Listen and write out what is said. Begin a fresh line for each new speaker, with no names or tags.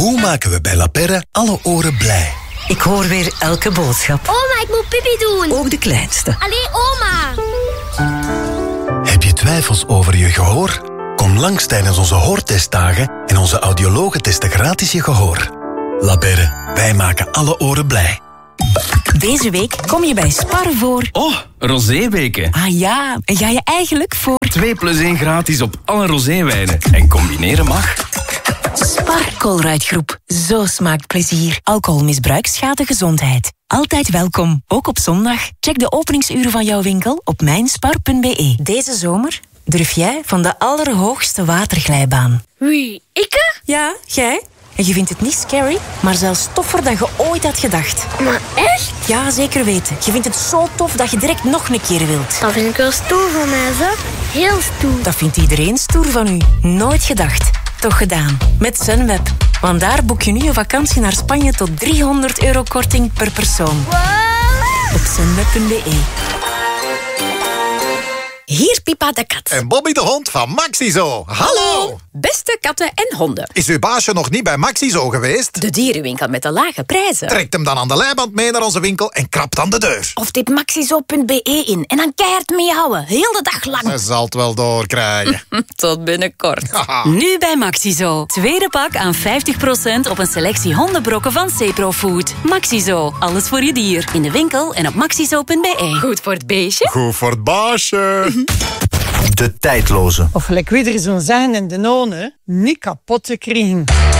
Hoe maken we bij La Perre alle oren blij?
Ik hoor weer elke boodschap.
Oma, ik moet pipi doen.
Ook de kleinste.
Allee, oma.
Heb je twijfels over je gehoor? Kom langs tijdens onze hoortestdagen en onze audiologen testen gratis je gehoor. La Perre, wij maken alle oren blij.
Deze week kom je bij Spar voor...
Oh, roséweken.
Ah ja, en ga je eigenlijk voor...
2 + 1 gratis op alle roséwijnen. En combineren mag.
Spar Colruyt Groep. Zo smaakt plezier. Alcoholmisbruik schaadt gezondheid. Altijd welkom, ook op zondag. Check de openingsuren van jouw winkel op mijnspar.be. Deze zomer durf jij van de allerhoogste waterglijbaan.
Wie, ikke?
Ja, jij. En je vindt het niet scary, maar zelfs toffer dan je ooit had gedacht.
Maar echt?
Ja, zeker weten. Je vindt het zo tof dat je direct nog een keer wilt.
Dat vind ik wel stoer van mij, zo. Heel stoer.
Dat vindt iedereen stoer van u. Nooit gedacht. Toch gedaan. Met Sunweb. Want daar boek je nu een vakantie naar Spanje tot €300 korting per persoon.
Wow.
Op sunweb.be.
Hier Pipa de kat.
En Bobby de hond van Maxizo. Hallo!
Beste katten en honden.
Is uw baasje nog niet bij Maxizo geweest?
De dierenwinkel met de lage prijzen.
Trekt hem dan aan de leiband mee naar onze winkel en krapt aan de deur.
Of typ maxizo.be in en dan keihard meehouden. Heel de dag lang.
Hij zal het wel doorkrijgen.
Tot binnenkort.
Nu bij Maxizo. Tweede pak aan 50% op een selectie hondenbrokken van Ceprofood. Maxizo. Alles voor je dier. In de winkel en op maxizo.be.
Goed voor het beestje.
Goed voor het baasje.
De tijdloze.
Of gelijk weer zo'n zijn en de nonen, niet kapot te krijgen.